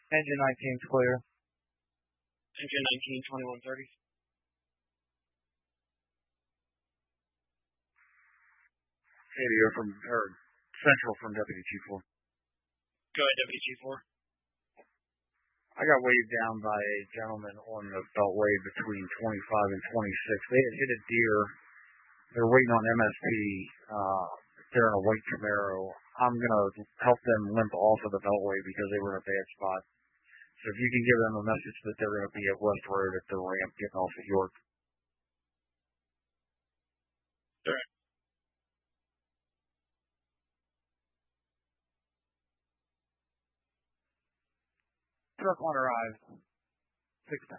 Engine 19's clear. Engine 19, 2130. Radio Central from Deputy Chief 4. Go ahead, Deputy Chief 4. I got waved down by a gentleman on the beltway between 25 and 26. They had hit a deer. They're waiting on MSP. They're in a white Camaro. I'm going to help them limp off of the beltway because they were in a bad spot. So if you can give them a message that they're going to be at West Road at the ramp getting off at York. Sure. Truck on arrive. 610.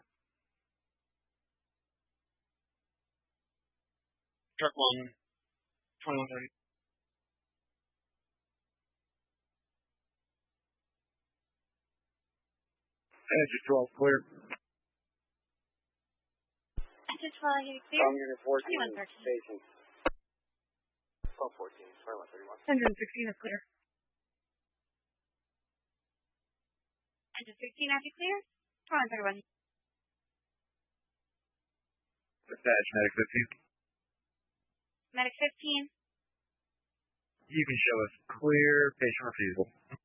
Truck 1, 2130. Engine 12 clear. Engine 12, you're clear. Unit 14, station. 1214, 2131. Engine 16 is clear. Engine 16 after clear. 2131. Dispatch, Medic 15. Medic 15. You can show us clear patient refusal.